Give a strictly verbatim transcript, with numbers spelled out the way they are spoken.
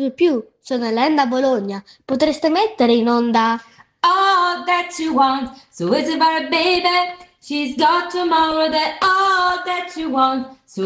di più, sono Elena da Bologna. Potreste mettere in onda All that you want, so it's about a baby. She's got tomorrow that all that you want. So